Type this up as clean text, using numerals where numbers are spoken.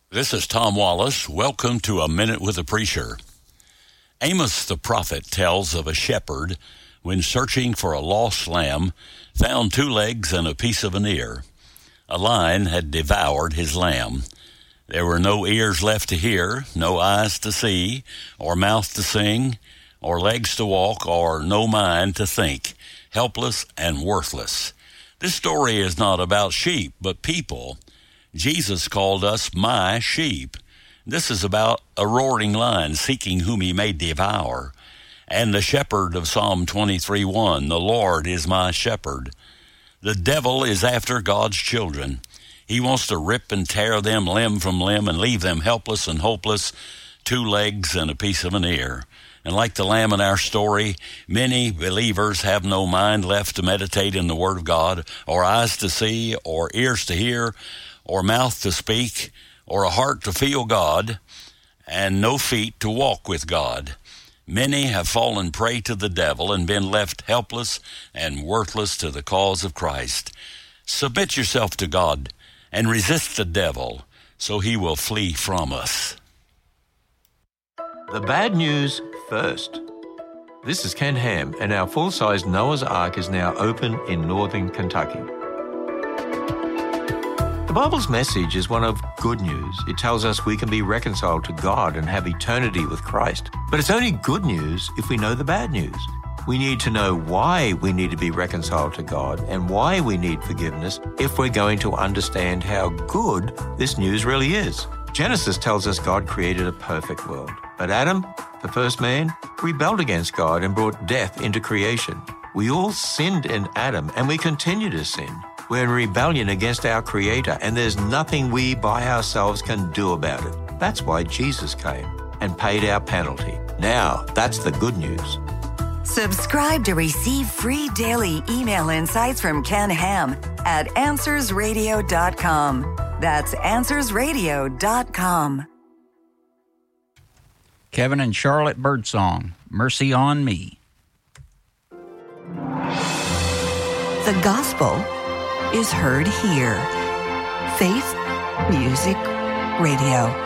This is Tom Wallace. Welcome to A Minute with a Preacher. Amos the prophet tells of a shepherd when searching for a lost lamb, found 2 legs and a piece of an ear. A lion had devoured his lamb. There were no ears left to hear, no eyes to see, or mouth to sing, or legs to walk, or no mind to think, helpless and worthless. This story is not about sheep, but people. Jesus called us my sheep. This is about a roaring lion seeking whom he may devour. And the shepherd of Psalm 23:1, the Lord is my shepherd. The devil is after God's children. He wants to rip and tear them limb from limb and leave them helpless and hopeless, 2 legs and a piece of an ear. And like the lamb in our story, many believers have no mind left to meditate in the Word of God, or eyes to see, or ears to hear, or mouth to speak, or a heart to feel God, and no feet to walk with God. Many have fallen prey to the devil and been left helpless and worthless to the cause of Christ. Submit yourself to God and resist the devil, so he will flee from us. The bad news first. This is Ken Ham, and our full-size Noah's Ark is now open in northern Kentucky. The Bible's message is one of good news. It tells us we can be reconciled to God and have eternity with Christ. But it's only good news if we know the bad news. We need to know why we need to be reconciled to God and why we need forgiveness if we're going to understand how good this news really is. Genesis tells us God created a perfect world. But Adam, the first man, rebelled against God and brought death into creation. We all sinned in Adam, and we continue to sin. We're in rebellion against our Creator, and there's nothing we by ourselves can do about it. That's why Jesus came and paid our penalty. Now, that's the good news. Subscribe to receive free daily email insights from Ken Ham at AnswersRadio.com. That's AnswersRadio.com. Kevin and Charlotte Birdsong, Mercy on Me. The gospel is heard here. Faith Music Radio.